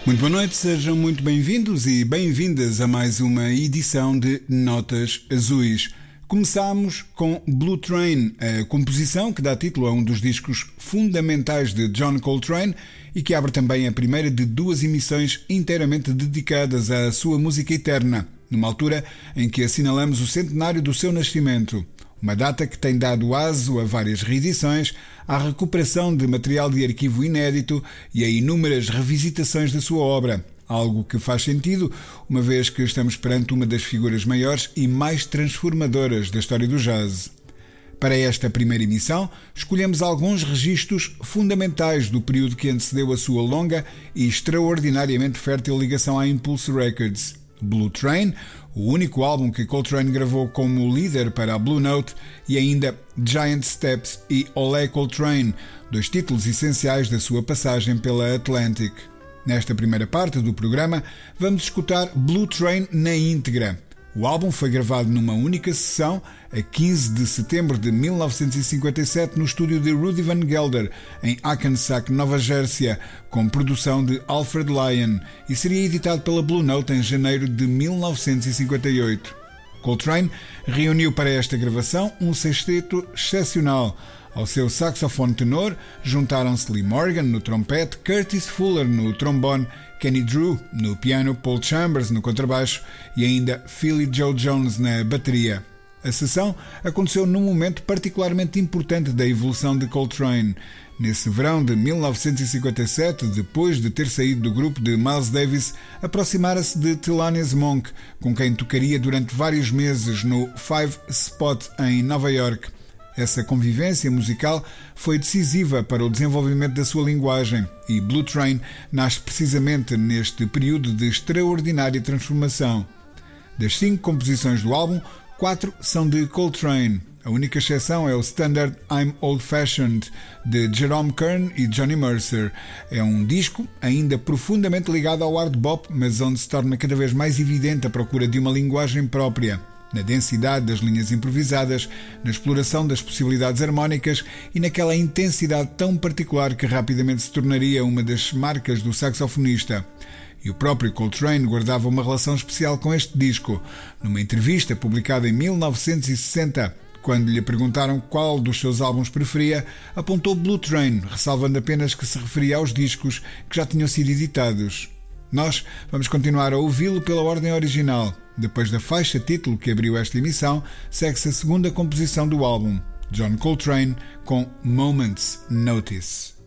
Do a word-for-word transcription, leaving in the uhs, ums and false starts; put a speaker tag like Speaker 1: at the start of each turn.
Speaker 1: Muito boa noite, sejam muito bem-vindos e bem-vindas a mais uma edição de Notas Azuis. Começamos com Blue Train, a composição que dá título a um dos discos fundamentais de John Coltrane e que abre também a primeira de duas emissões inteiramente dedicadas à sua música eterna, numa altura em que assinalamos o centenário do seu nascimento. Uma data que tem dado aso a várias reedições, à recuperação de material de arquivo inédito e a inúmeras revisitações da sua obra. Algo que faz sentido, uma vez que estamos perante uma das figuras maiores e mais transformadoras da história do jazz. Para esta primeira emissão, escolhemos alguns registros fundamentais do período que antecedeu a sua longa e extraordinariamente fértil ligação à Impulse Records. Blue Train, o único álbum que Coltrane gravou como líder para a Blue Note, e ainda Giant Steps e Olé Coltrane, dois títulos essenciais da sua passagem pela Atlantic. Nesta primeira parte do programa, vamos escutar Blue Train na íntegra. O álbum foi gravado numa única sessão, a quinze de setembro de mil novecentos e cinquenta e sete, no estúdio de Rudy Van Gelder, em Hackensack, Nova Jersey, com produção de Alfred Lion, e seria editado pela Blue Note em janeiro de mil novecentos e cinquenta e oito. Coltrane reuniu para esta gravação um sexteto excepcional. Ao seu saxofone tenor juntaram-se Lee Morgan no trompete, Curtis Fuller no trombone, Kenny Drew no piano, Paul Chambers no contrabaixo e ainda Philly Joe Jones na bateria. A sessão aconteceu num momento particularmente importante da evolução de Coltrane. Nesse verão de mil novecentos e cinquenta e sete, depois de ter saído do grupo de Miles Davis, aproximara-se de Thelonious Monk, com quem tocaria durante vários meses no Five Spot em Nova York. Essa convivência musical foi decisiva para o desenvolvimento da sua linguagem, e Blue Train nasce precisamente neste período de extraordinária transformação. Das cinco composições do álbum, quatro são de Coltrane. A única exceção é o standard I'm Old Fashioned, de Jerome Kern e Johnny Mercer. É um disco ainda profundamente ligado ao hard bop, mas onde se torna cada vez mais evidente a procura de uma linguagem própria. Na densidade das linhas improvisadas, na exploração das possibilidades harmónicas e naquela intensidade tão particular que rapidamente se tornaria uma das marcas do saxofonista. E o próprio Coltrane guardava uma relação especial com este disco. Numa entrevista publicada em mil novecentos e sessenta, quando lhe perguntaram qual dos seus álbuns preferia, apontou Blue Train, ressalvando apenas que se referia aos discos que já tinham sido editados. Nós vamos continuar a ouvi-lo pela ordem original. Depois da faixa título que abriu esta emissão, segue-se a segunda composição do álbum, John Coltrane com Moment's Notice.